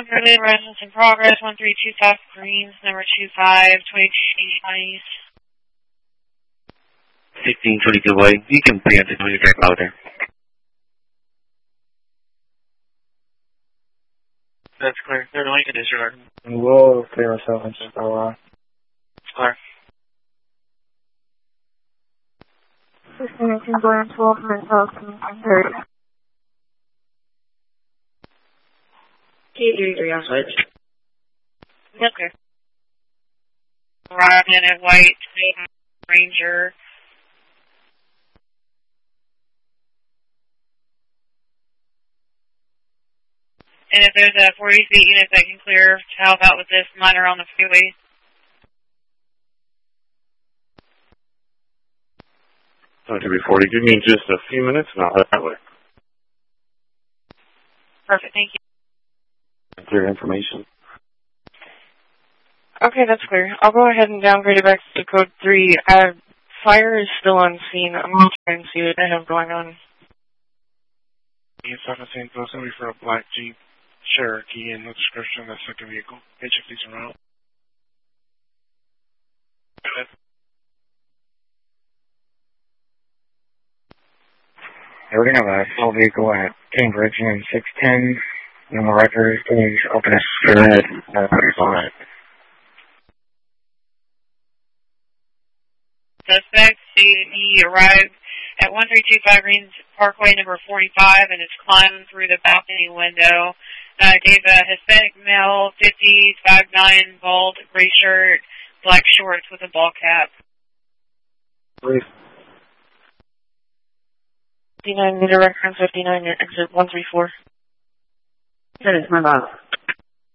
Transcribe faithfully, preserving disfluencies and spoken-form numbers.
Good residence in progress, one three two five Greens, number two five, twenty-two East. sixteen twenty-two Way, you can preempt the twenty track out there. That's clear. They're going to disregard. We'll clear ourselves and so uh Clear. fifteen eighteen going twelve from South thirty. T thirty-three on switch. Okay. Arrived in a white Ranger. And if there's a forty feet unit that can clear, how about with this minor on the freeway? Not to be forty. Give me just a few minutes and I'll head that way. Perfect, thank you. Clear information. Okay, that's clear. I'll go ahead and downgrade it back to code three. Uh, fire is still on scene. I'm going to try and see what I have going on. It's not the same person. We for a black Jeep Cherokee in the description of the second vehicle. H F D's around. we're gonna have a small vehicle at Cambridge and six ten. No more records, please open it. Go ahead. Uh, fine. Suspect, he arrived at one three two five Greens Parkway, number forty-five, and is climbing through the balcony window. Uh, gave a Hispanic male, fifty, five nine, bald, gray shirt, black shorts with a ball cap. Brief. fifty-nine, meter reference fifty-nine, exit one three four. That is my boss.